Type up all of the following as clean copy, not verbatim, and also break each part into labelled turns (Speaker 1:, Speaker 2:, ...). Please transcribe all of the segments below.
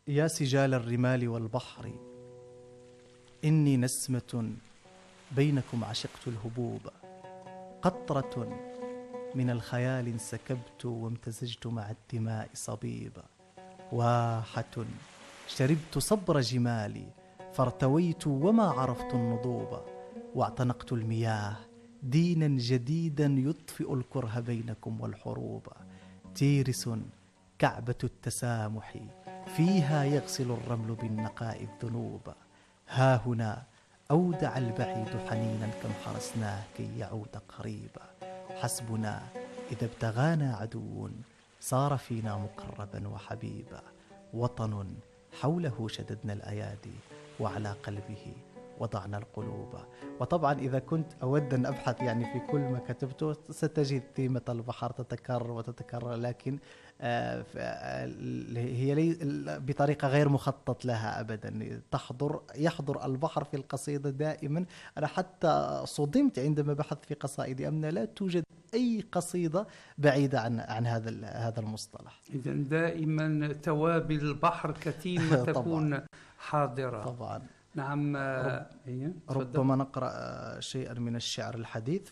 Speaker 1: يا سجال الرمال والبحر، إني نسمة بينكم عشقت الهبوب، قطرة من الخيال انسكبت وامتزجت مع الدماء صبيبا، واحة شربت صبر جمالي فارتويت وما عرفت النضوب، واعتنقت المياه دينا جديدا يطفئ الكره بينكم والحروب، تيرس كعبة التسامح فيها يغسل الرمل بالنقاء الذنوب، ها هنا أودع البعيد حنينا كم حرسناه كي يعود قريبا، حسبنا إذا ابتغانا عدو صار فينا مقربا وحبيبا، وطن حوله شددنا الأيادي وعلى قلبه وضعنا القلوب. وطبعا إذا كنت أود أن أبحث يعني في كل ما كتبته ستجد ثيمة البحر تتكرر وتتكرر، لكن هي بطريقة غير مخطط لها أبدا، يحضر البحر في القصيدة دائما. أنا حتى صدمت عندما بحثت في قصائد أمنة، لا توجد أي قصيدة بعيدة عن هذا المصطلح.
Speaker 2: إذن دائما توابل البحر كثيرة تكون حاضرة.
Speaker 1: طبعا.
Speaker 2: نعم.
Speaker 1: ربما نقرأ شيئا من الشعر الحديث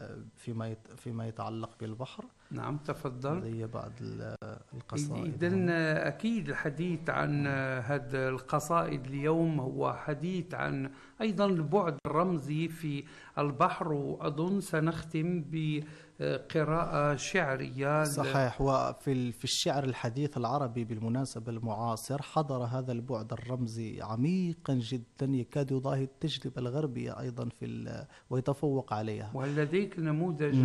Speaker 1: فيما يتعلق بالبحر.
Speaker 2: نعم تفضل.
Speaker 1: لدي بعض القصائد.
Speaker 2: إذن أكيد الحديث عن هذا القصائد اليوم هو حديث عن أيضا البعد الرمزي في البحر، وأظن سنختم بقراءة شعرية.
Speaker 1: صحيح. وفي الشعر الحديث العربي بالمناسبة المعاصر حضر هذا البعد الرمزي عميقا جدا، يكاد يضاهي التجربة الغربية أيضا ويتفوق عليها.
Speaker 2: وهل لديك نموذج؟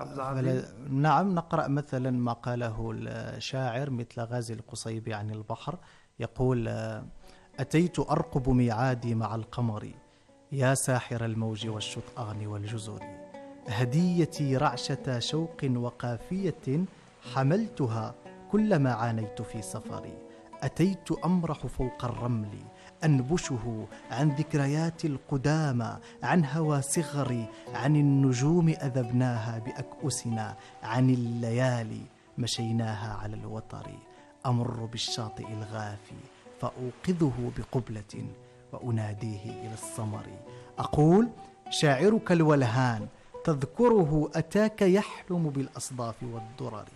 Speaker 1: نعم. نقرأ مثلا ما قاله الشاعر مثل غازي القصيبي عن البحر، يقول: أتيت أرقب ميعادي مع القمر يا ساحر الموج والشطآن والجزر، هديتي رعشة شوق وقافية حملتها كلما عانيت في سفري، أتيت أمرح فوق الرمل أنبشه عن ذكريات القدامى، عن هوى صغري، عن النجوم أذبناها بأكؤسنا، عن الليالي مشيناها على الوتر، أمر بالشاطئ الغافي فأوقظه بقبلة وأناديه إلى السمر، أقول شاعرك الولهان تذكره أتاك يحلم بالأصداف والدرر.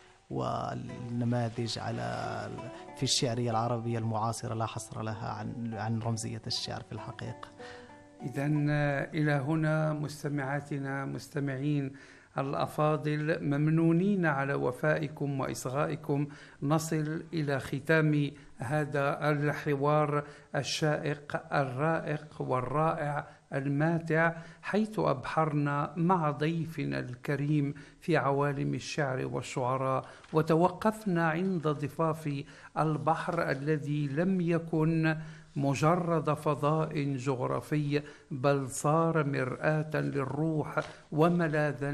Speaker 1: والنماذج في الشعرية العربية المعاصرة لا حصر لها عن رمزية الشعر في الحقيقة.
Speaker 2: إذن إلى هنا مستمعاتنا مستمعين الأفاضل، ممنونين على وفائكم وإصغائكم، نصل إلى ختام هذا الحوار الشائق الرائق والرائع الماتع، حيث أبحرنا مع ضيفنا الكريم في عوالم الشعر والشعراء، وتوقفنا عند ضفاف البحر الذي لم يكن مجرد فضاء جغرافي، بل صار مرآة للروح وملاذا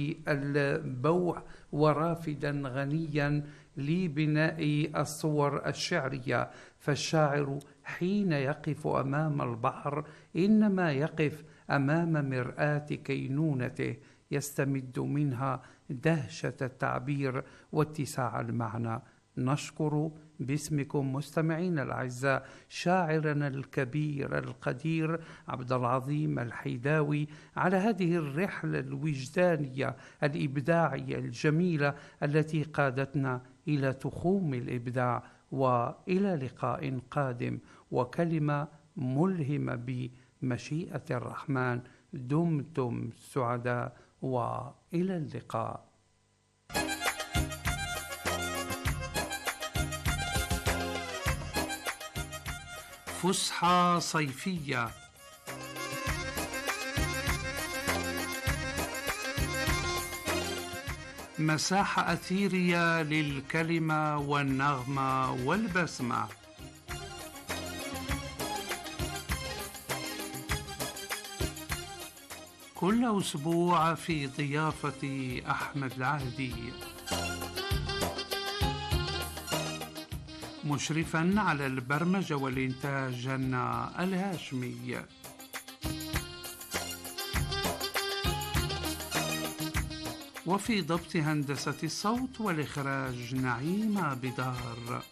Speaker 2: للبوح ورافدا غنيا لبناء الصور الشعرية. فالشاعر حين يقف أمام البحر إنما يقف أمام مرآة كينونته، يستمد منها دهشة التعبير واتساع المعنى. نشكر باسمكم مستمعين الأعزاء شاعرنا الكبير القدير عبد العظيم الحيداوي على هذه الرحلة الوجدانية الإبداعية الجميلة التي قادتنا إلى تخوم الإبداع. وإلى لقاء قادم وكلمة ملهمة بمشيئة الرحمن. دمتم سعداء وإلى اللقاء. فسحة صيفية، مساحة أثيرية للكلمة والنغمة والبسمة. كل أسبوع في ضيافة أحمد العهدي. مشرفاً على البرمجة والإنتاج جنة الهاشمي. وفي ضبط هندسة الصوت والإخراج نعيمة بدار.